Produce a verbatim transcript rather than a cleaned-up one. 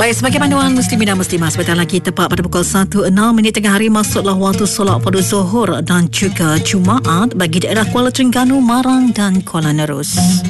Baik, sebagai panduan muslimin dan muslimah, sebentar lagi tepat pada pukul satu enam minit tengah hari masuklah waktu solat pada Zuhur dan juga Jumaat bagi daerah Kuala Terengganu, Marang dan Kuala Nerus.